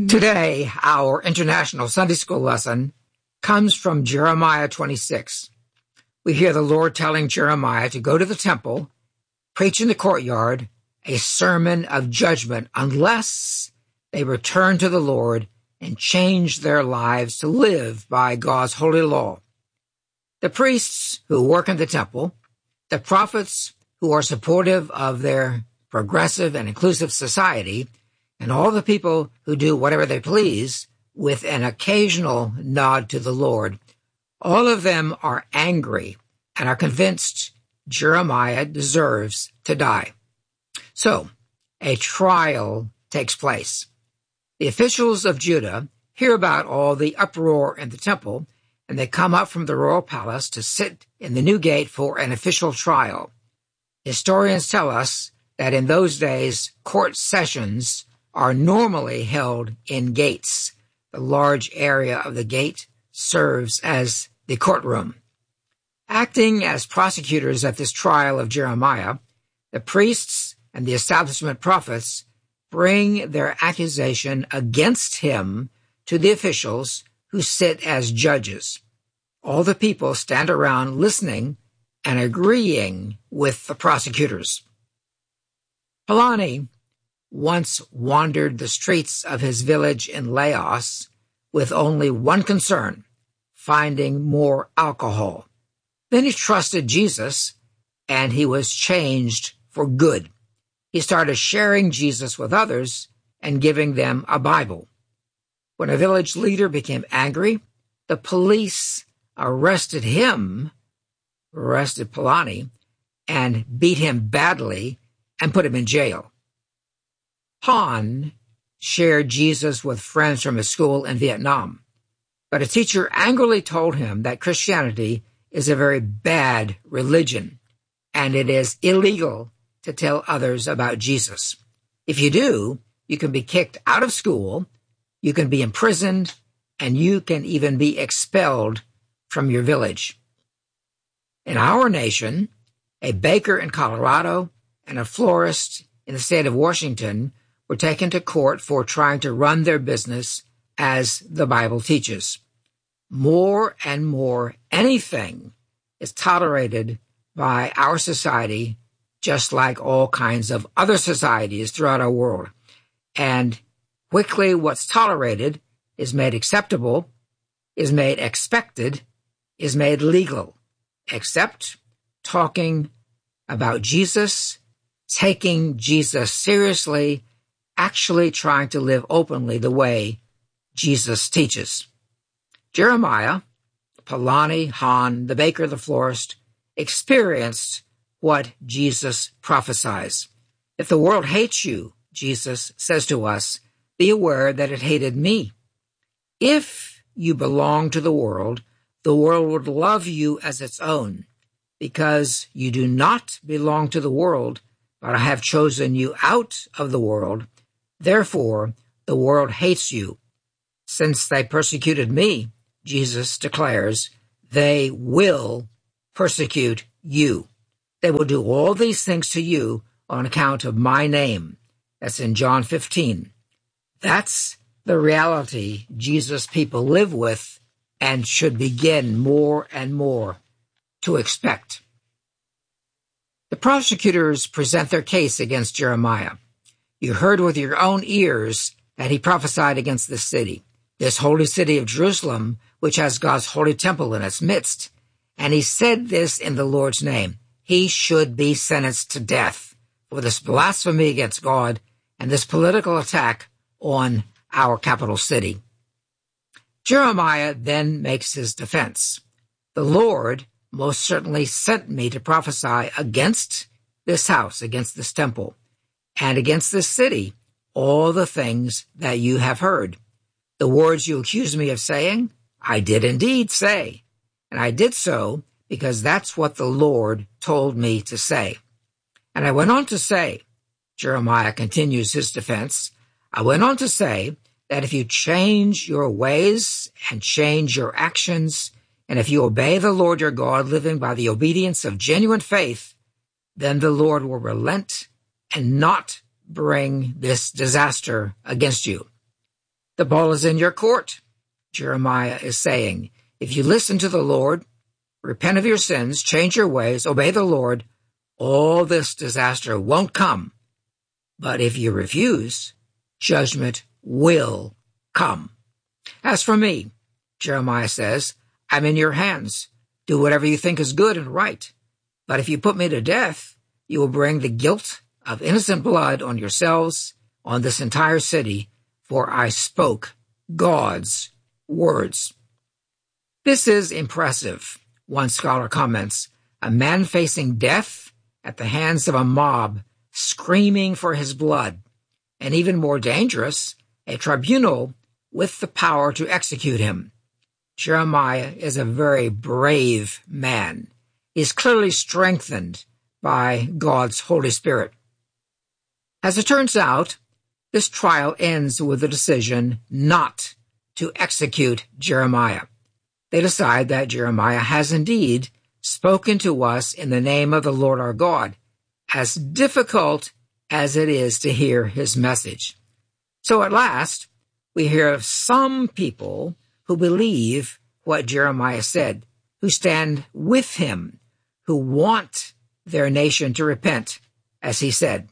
Today, our International Sunday School lesson comes from Jeremiah 26. We hear the Lord telling Jeremiah to go to the temple, preach in the courtyard, a sermon of judgment unless they return to the Lord and change their lives to live by God's holy law. The priests who work in the temple, the prophets who are supportive of their progressive and inclusive society, and all the people who do whatever they please with an occasional nod to the Lord, all of them are angry and are convinced Jeremiah deserves to die. So, a trial takes place. The officials of Judah hear about all the uproar in the temple, and they come up from the royal palace to sit in the new gate for an official trial. Historians tell us that in those days, court sessions are normally held in gates. The large area of the gate serves as the courtroom. Acting as prosecutors at this trial of Jeremiah, the priests and the establishment prophets bring their accusation against him to the officials who sit as judges. All the people stand around listening and agreeing with the prosecutors. Palani once wandered the streets of his village in Laos with only one concern, finding more alcohol. Then he trusted Jesus, and he was changed for good. He started sharing Jesus with others and giving them a Bible. When a village leader became angry, the police arrested Palani, and beat him badly and put him in jail. Han shared Jesus with friends from his school in Vietnam, but a teacher angrily told him that Christianity is a very bad religion, and it is illegal to tell others about Jesus. If you do, you can be kicked out of school, you can be imprisoned, and you can even be expelled from your village. In our nation, a baker in Colorado and a florist in the state of Washington were taken to court for trying to run their business as the Bible teaches. More and more anything is tolerated by our society, just like all kinds of other societies throughout our world. And quickly what's tolerated is made acceptable, is made expected, is made legal, except talking about Jesus, taking Jesus seriously, actually trying to live openly the way Jesus teaches. Jeremiah, Palani, Han, the baker, the florist, experienced what Jesus prophesies. If the world hates you, Jesus says to us, be aware that it hated me. If you belong to the world would love you as its own. Because you do not belong to the world, but I have chosen you out of the world, therefore the world hates you. Since they persecuted me, Jesus declares, they will persecute you. They will do all these things to you on account of my name. That's in John 15. That's the reality Jesus' people live with and should begin more and more to expect. The prosecutors present their case against Jeremiah. You heard with your own ears that he prophesied against this city, this holy city of Jerusalem, which has God's holy temple in its midst. And he said this in the Lord's name. He should be sentenced to death for this blasphemy against God and this political attack on our capital city. Jeremiah then makes his defense. The Lord most certainly sent me to prophesy against this house, against this temple, and against this city, all the things that you have heard. The words you accuse me of saying, I did indeed say, and I did so because that's what the Lord told me to say. And I went on to say, Jeremiah continues his defense, I went on to say that if you change your ways and change your actions, and if you obey the Lord your God, living by the obedience of genuine faith, then the Lord will relent and not bring this disaster against you. The ball is in your court, Jeremiah is saying. If you listen to the Lord, repent of your sins, change your ways, obey the Lord, all this disaster won't come. But if you refuse, judgment will come. As for me, Jeremiah says, I'm in your hands. Do whatever you think is good and right. But if you put me to death, you will bring the guilt of innocent blood on yourselves, on this entire city, for I spoke God's words. This is impressive, one scholar comments. A man facing death at the hands of a mob, screaming for his blood. And even more dangerous, a tribunal with the power to execute him. Jeremiah is a very brave man. He's clearly strengthened by God's Holy Spirit. As it turns out, this trial ends with the decision not to execute Jeremiah. They decide that Jeremiah has indeed spoken to us in the name of the Lord our God, as difficult as it is to hear his message. So at last, we hear of some people who believe what Jeremiah said, who stand with him, who want their nation to repent, as he said.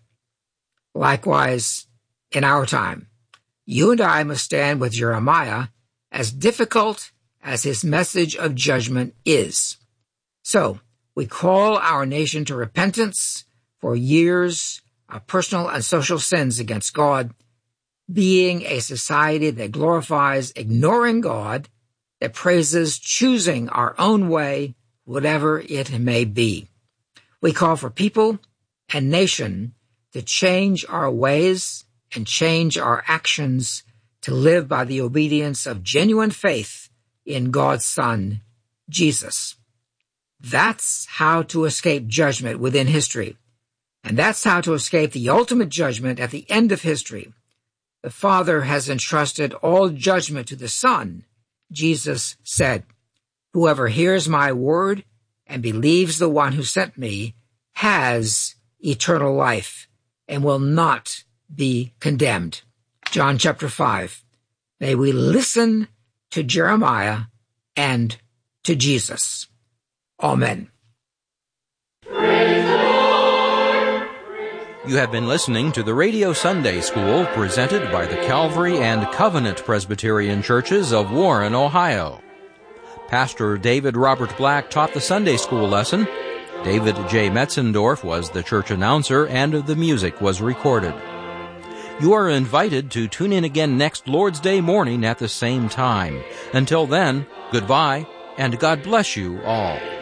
Likewise, in our time, you and I must stand with Jeremiah, as difficult as his message of judgment is. So, we call our nation to repentance for years of personal and social sins against God, being a society that glorifies ignoring God, that praises choosing our own way, whatever it may be. We call for people and nation to change our ways and change our actions to live by the obedience of genuine faith in God's Son, Jesus. That's how to escape judgment within history. And that's how to escape the ultimate judgment at the end of history. The Father has entrusted all judgment to the Son. Jesus said, "Whoever hears my word and believes the one who sent me has eternal life and will not be condemned." John chapter 5. May we listen to Jeremiah and to Jesus. Amen. You have been listening to the Radio Sunday School presented by the Calvary and Covenant Presbyterian Churches of Warren, Ohio. Pastor David Robert Black taught the Sunday School lesson. David J. Metzendorf was the church announcer, and the music was recorded. You are invited to tune in again next Lord's Day morning at the same time. Until then, goodbye, and God bless you all.